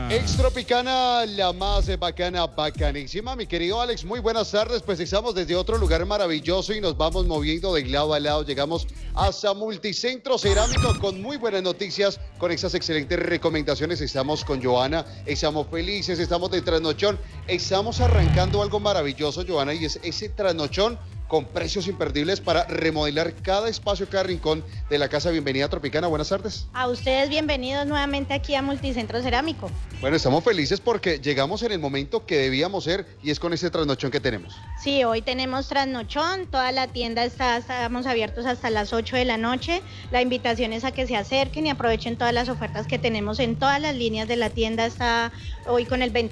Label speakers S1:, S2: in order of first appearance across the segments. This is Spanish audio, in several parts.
S1: Extropicana, la más bacana, bacanísima. Mi querido Alex, muy buenas tardes. Pues estamos desde otro lugar maravilloso y nos vamos moviendo de lado a lado. Llegamos hasta Multicentro Cerámico con muy buenas noticias, con esas excelentes recomendaciones. Estamos con Joana, estamos felices, estamos de trasnochón. Estamos arrancando algo maravilloso, Joana, y es ese trasnochón con precios imperdibles para remodelar cada espacio, cada rincón de la casa. Bienvenida a Tropicana, buenas tardes.
S2: A ustedes bienvenidos nuevamente aquí a Multicentro Cerámico.
S1: Bueno, estamos felices porque llegamos en el momento que debíamos ser y es con ese trasnochón que tenemos.
S2: Sí, hoy tenemos trasnochón, toda la tienda estamos abiertos hasta las 8 de la noche. La invitación es a que se acerquen y aprovechen todas las ofertas que tenemos en todas las líneas de la tienda. Está hoy con el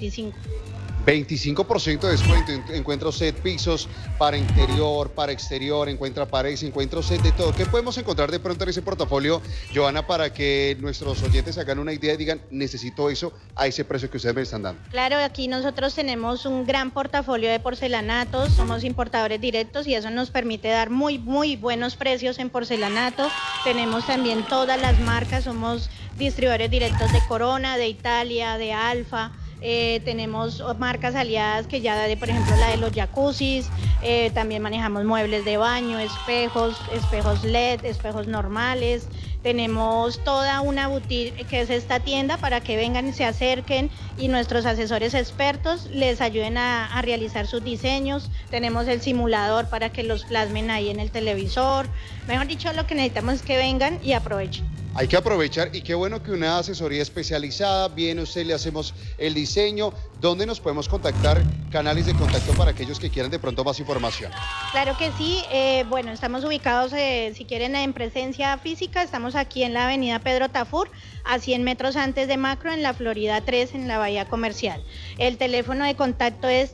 S1: 25% de descuento. Encuentro set pisos para interior, para exterior, encuentra paredes, encuentro set de todo. ¿Qué podemos encontrar de pronto en ese portafolio, Joana, para que nuestros oyentes hagan una idea y digan, necesito eso a ese precio que ustedes me están dando?
S2: Claro, aquí nosotros tenemos un gran portafolio de porcelanatos, somos importadores directos y eso nos permite dar muy buenos precios en porcelanato. Tenemos también todas las marcas, somos distribuidores directos de Corona, de Italia, de Alfa. Tenemos marcas aliadas que ya por ejemplo la de los jacuzzis, también manejamos muebles de baño, espejos LED, espejos normales. Tenemos toda una boutique que es esta tienda para que vengan y se acerquen y nuestros asesores expertos les ayuden a realizar sus diseños. Tenemos el simulador para que los plasmen ahí en el televisor. Mejor dicho, lo que necesitamos es que vengan y aprovechen.
S1: Hay que aprovechar y qué bueno que una asesoría especializada, bien usted le hacemos el diseño. ¿Dónde nos podemos contactar? Canales de contacto para aquellos que quieran de pronto más información.
S2: Claro que sí, bueno, estamos ubicados, si quieren en presencia física, estamos aquí en la avenida Pedro Tafur, a 100 metros antes de Macro, en la Florida 3, en la Bahía Comercial. El teléfono de contacto es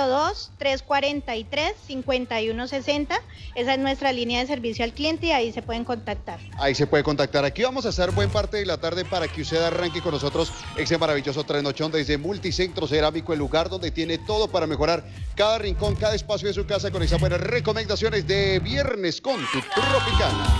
S2: 302-343-5160, esa es nuestra línea de servicio al cliente y ahí se pueden contactar.
S1: Ahí se puede contactar. Aquí vamos a estar buen parte de la tarde para que usted arranque con nosotros ese maravilloso trasnochón desde Multicentro Cerámico, el lugar donde tiene todo para mejorar cada rincón, cada espacio de su casa con esas buenas recomendaciones de viernes con tu Tropicana.